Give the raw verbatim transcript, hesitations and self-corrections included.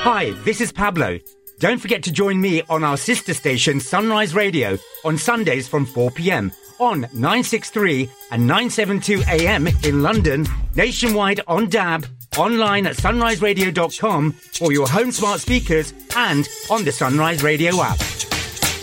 Hi, this is Pablo. Don't forget to join me on our sister station Sunrise Radio on Sundays from four p.m. on nine sixty-three and nine seventy-two A M in London, nationwide on D A B, online at sunrise radio dot com for your home smart speakers and on the Sunrise Radio app.